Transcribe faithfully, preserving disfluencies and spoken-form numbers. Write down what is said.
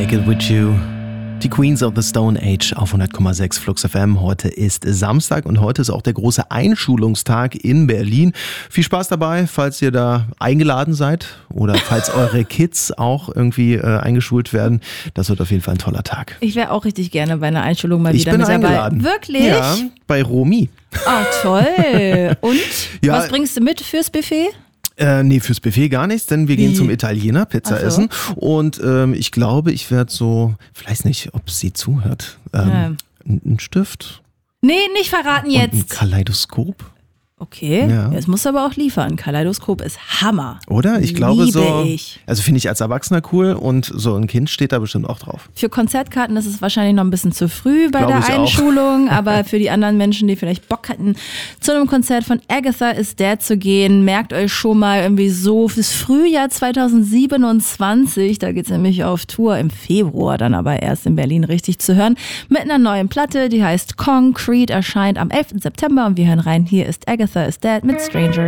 Make It With You. Die Queens of the Stone Age auf hundert Komma sechs Flux F M. Heute ist Samstag und heute ist auch der große Einschulungstag in Berlin. Viel Spaß dabei, falls ihr da eingeladen seid oder falls eure Kids auch irgendwie äh, eingeschult werden. Das wird auf jeden Fall ein toller Tag. Ich wäre auch richtig gerne bei einer Einschulung mal ich wieder bin mit eingeladen. dabei. Wirklich? Ja, bei Romy. Oh, toll. Und? Ja, was bringst du mit fürs Buffet? Äh, nee, fürs Buffet gar nichts, denn wir Wie? gehen zum Italiener Pizza Ach so. essen und ähm, ich glaube, ich werde so, ich weiß nicht, ob sie zuhört, ähm, Ja. ein, ein Stift Nee, nicht verraten und ein jetzt. Kaleidoskop, Okay, Ja. jetzt musst du aber auch liefern. Kaleidoskop ist Hammer. oder? Ich glaube Liebe so, ich. also finde ich als Erwachsener cool und so ein Kind steht da bestimmt auch drauf. Für Konzertkarten ist es wahrscheinlich noch ein bisschen zu früh bei Glaub der ich auch. Einschulung, aber für die anderen Menschen, die vielleicht Bock hatten, zu einem Konzert von Agatha is Dead zu gehen, merkt euch schon mal irgendwie so fürs Frühjahr zweitausendsiebenundzwanzig, da geht's nämlich auf Tour im Februar, dann aber erst in Berlin richtig zu hören, mit einer neuen Platte, die heißt Concrete, erscheint am elften September und wir hören rein, hier ist Agatha is Dead mit Stranger.